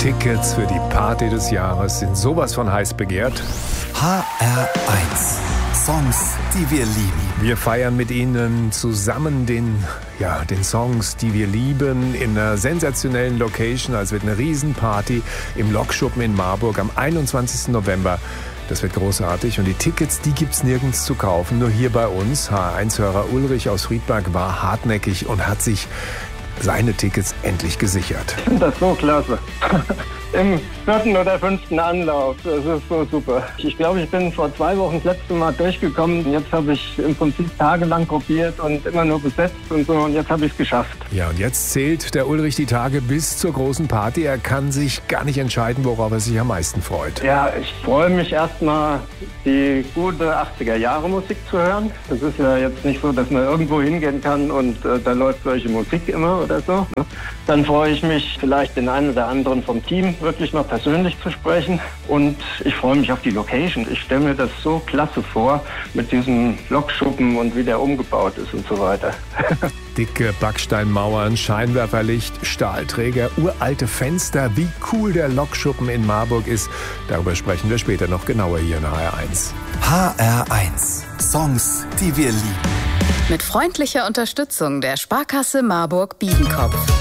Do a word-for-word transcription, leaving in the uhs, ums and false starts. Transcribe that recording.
Tickets für die Party des Jahres sind sowas von heiß begehrt. H R eins. Songs, die wir lieben. Wir feiern mit Ihnen zusammen den, ja, den Songs, die wir lieben, in einer sensationellen Location. Also wird eine Riesenparty im Lokschuppen in Marburg am einundzwanzigsten November. Das wird großartig und die Tickets, die gibt's nirgends zu kaufen, nur hier bei uns. H R eins-Hörer Ulrich aus Friedberg war hartnäckig und hat sich seine Tickets endlich gesichert. Ich finde das so klasse. Im vierten oder fünften Anlauf. Das ist so super. Ich glaube, ich bin vor zwei Wochen das letzte Mal durchgekommen. Jetzt habe ich im Prinzip tagelang probiert und immer nur besetzt und so. Und jetzt habe ich es geschafft. Ja, und jetzt zählt der Ulrich die Tage bis zur großen Party. Er kann sich gar nicht entscheiden, worauf er sich am meisten freut. Ja, ich freue mich erstmal, die gute achtziger-Jahre-Musik zu hören. Das ist ja jetzt nicht so, dass man irgendwo hingehen kann und äh, da läuft solche Musik immer oder so. Ne? Dann freue ich mich, vielleicht den einen oder anderen vom Team wirklich mal persönlich zu sprechen. Und ich freue mich auf die Location. Ich stelle mir das so klasse vor, mit diesem Lokschuppen und wie der umgebaut ist und so weiter. Dicke Backsteinmauern, Scheinwerferlicht, Stahlträger, uralte Fenster. Wie cool der Lokschuppen in Marburg ist, darüber sprechen wir später noch genauer hier in H R eins. H R eins. Songs, die wir lieben. Mit freundlicher Unterstützung der Sparkasse Marburg-Biedenkopf.